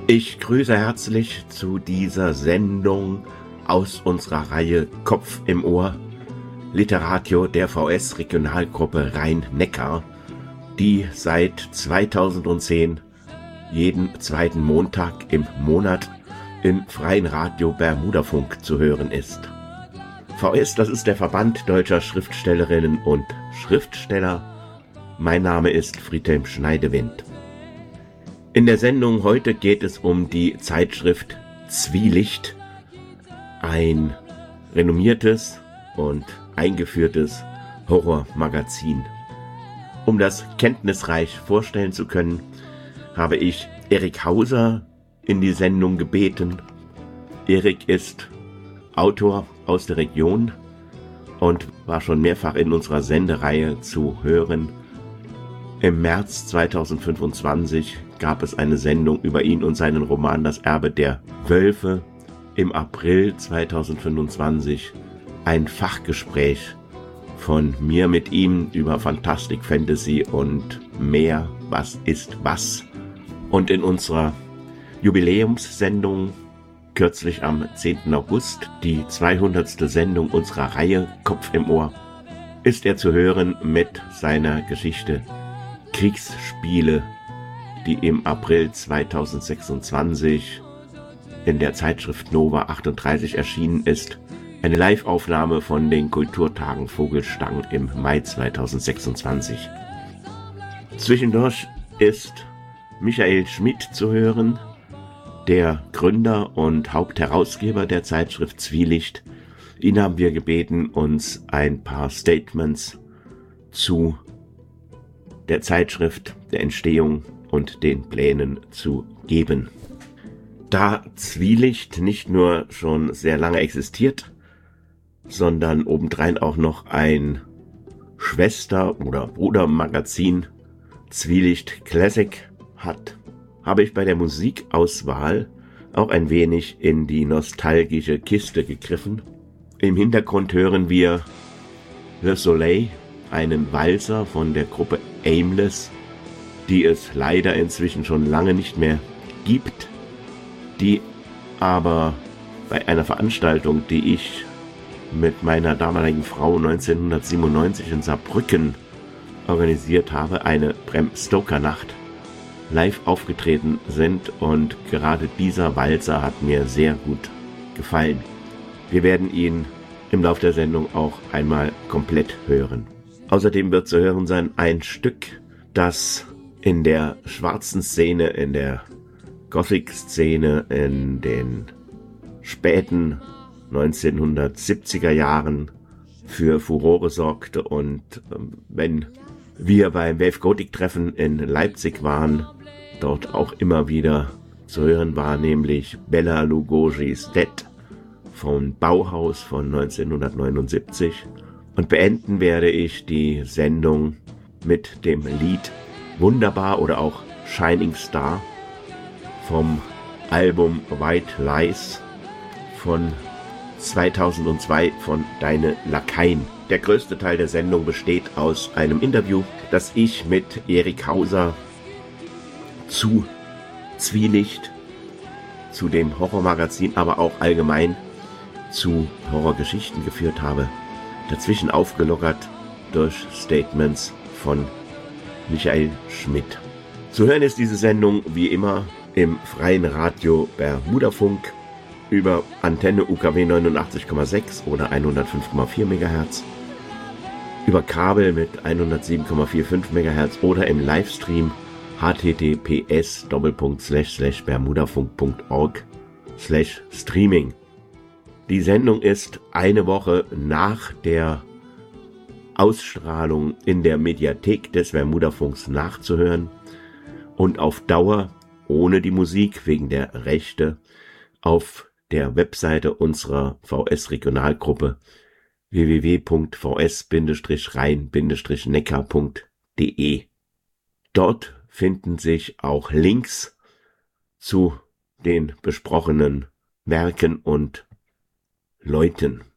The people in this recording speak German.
Ich grüße herzlich zu dieser Sendung aus unserer Reihe Kopf im Ohr, Literatio der VS Regionalgruppe Rhein-Neckar, die seit 2010 jeden zweiten Montag im Monat im freien Radio Bermudafunk zu hören ist. VS, das ist der Verband deutscher Schriftstellerinnen und Schriftsteller. Mein Name ist Friedhelm Schneidewind. In der Sendung heute geht es um die Zeitschrift Zwielicht, ein renommiertes und eingeführtes Horrormagazin. Um das kenntnisreich vorstellen zu können, habe ich Erik Hauser in die Sendung gebeten. Erik ist Autor aus der Region und war schon mehrfach in unserer Sendereihe zu hören. Im März 2025 gab es eine Sendung über ihn und seinen Roman Das Erbe der Wölfe. Im April 2025 ein Fachgespräch von mir mit ihm über Fantastik, Fantasy und mehr. Was ist was? Und in unserer Jubiläumssendung kürzlich am 10. August, die 200. Sendung unserer Reihe Kopf im Ohr, ist er zu hören mit seiner Geschichte Kriegsspiele, die im April 2026 in der Zeitschrift Nova 38 erschienen ist. Eine Live-Aufnahme von den Kulturtagen Vogelstang im Mai 2026. Zwischendurch ist Michael Schmidt zu hören, der Gründer und Hauptherausgeber der Zeitschrift Zwielicht. Ihn haben wir gebeten, uns ein paar Statements zu der Zeitschrift, der Entstehung und den Plänen zu geben. Da Zwielicht nicht nur schon sehr lange existiert, sondern obendrein auch noch ein Schwester- oder Brudermagazin Zwielicht Classic hat, habe ich bei der Musikauswahl auch ein wenig in die nostalgische Kiste gegriffen. Im Hintergrund hören wir Le Soleil, einen Walzer von der Gruppe Aimless, die es leider inzwischen schon lange nicht mehr gibt, die aber bei einer Veranstaltung, die ich mit meiner damaligen Frau 1997 in Saarbrücken organisiert habe, eine Bram Stoker Nacht, live aufgetreten sind, und gerade dieser Walzer hat mir sehr gut gefallen. Wir werden ihn im Laufe der Sendung auch einmal komplett hören. Außerdem wird zu hören sein ein Stück, das in der schwarzen Szene, in der Gothic-Szene in den späten 1970er Jahren für Furore sorgte, und wenn wir beim Wave Gothic Treffen in Leipzig waren, dort auch immer wieder zu hören war, nämlich Bela Lugosi's Dead von Bauhaus von 1979. Und beenden werde ich die Sendung mit dem Lied Wunderbar oder auch Shining Star vom Album White Lies von 2002 von Deine Lakaien. Der größte Teil der Sendung besteht aus einem Interview, das ich mit Erik Hauser zu Zwielicht, zu dem Horrormagazin, aber auch allgemein zu Horrorgeschichten geführt habe. Dazwischen aufgelockert durch Statements von Michael Schmidt. Zu hören ist diese Sendung wie immer im freien Radio Bermudafunk über Antenne UKW 89,6 oder 105,4 MHz, über Kabel mit 107,45 MHz oder im Livestream https://bermudafunk.org/streaming. Die Sendung ist eine Woche nach der Ausstrahlung in der Mediathek des Bermudafunks nachzuhören und auf Dauer ohne die Musik wegen der Rechte auf der Webseite unserer VS-Regionalgruppe www.vs-rhein-neckar.de. Dort finden sich auch Links zu den besprochenen Werken und Leuten.